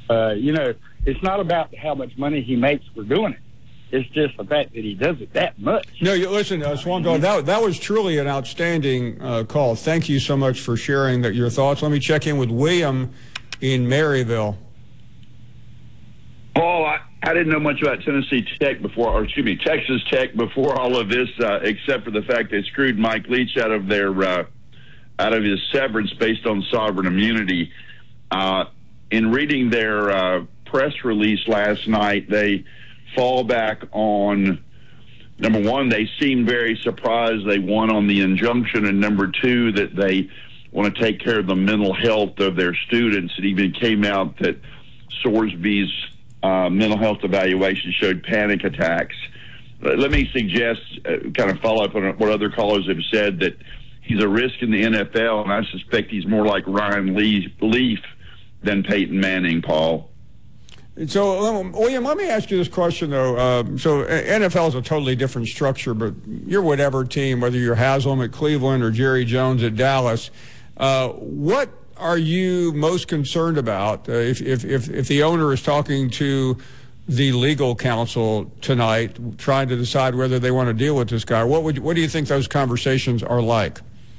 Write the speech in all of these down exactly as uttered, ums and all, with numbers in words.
Uh, you know, it's not about how much money he makes for doing it. It's just the fact that he does it that much. No, you listen, uh, Swamp Dog, that, that was truly an outstanding uh, call. Thank you so much for sharing that, your thoughts. Let me check in with William in Maryville. Paul, I, I didn't know much about Tennessee Tech before, or excuse me, Texas Tech before all of this, uh, except for the fact they screwed Mike Leach out of their uh, out of his severance based on sovereign immunity. Uh, in reading their uh, press release last night, they fall back on, number one, they seem very surprised they won on the injunction, and number two, that they want to take care of the mental health of their students. It even came out that Sorsby's uh, mental health evaluation showed panic attacks. Let me suggest, uh, kind of follow up on what other callers have said, that he's a risk in the N F L, and I suspect he's more like Ryan Leaf than Peyton Manning, Paul. So, um, William, let me ask you this question, though. Uh, so, N F L is a totally different structure, but your whatever team, whether you're Haslam at Cleveland or Jerry Jones at Dallas, uh, what are you most concerned about uh, if, if, if, if the owner is talking to the legal counsel tonight, trying to decide whether they want to deal with this guy? What would what do you think those conversations are like?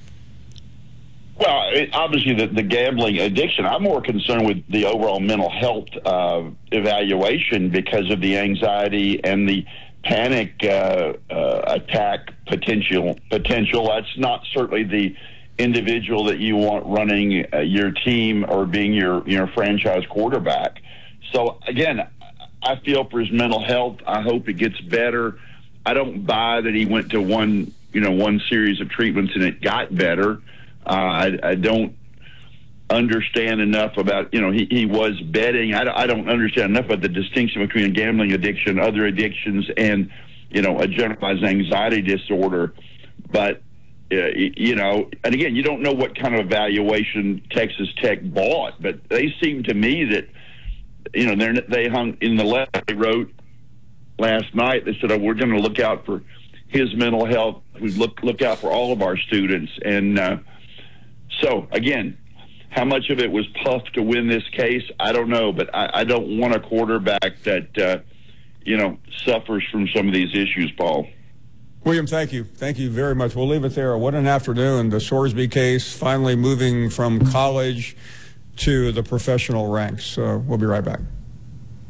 Well, it, obviously, the, the gambling addiction. I'm more concerned with the overall mental health uh, evaluation because of the anxiety and the panic uh, uh, attack potential. Potential. That's not certainly the individual that you want running uh, your team or being your your franchise quarterback. So again, I feel for his mental health. I hope it gets better. I don't buy that he went to one you know one series of treatments and it got better. Uh, I, I don't understand enough about, you know, he, he was betting. I, I don't understand enough about the distinction between a gambling addiction, other addictions, and, you know, a generalized anxiety disorder. But, uh, you know, and again, you don't know what kind of evaluation Texas Tech bought, but they seem to me that, you know, they're, they hung in the letter they wrote last night. They said, oh, we're going to look out for his mental health. We look, look out for all of our students. And, uh, So, again, how much of it was puffed to win this case, I don't know. But I, I don't want a quarterback that, uh, you know, suffers from some of these issues, Paul. William, thank you. Thank you very much. We'll leave it there. What an afternoon. The Sorsby case finally moving from college to the professional ranks. Uh, we'll be right back.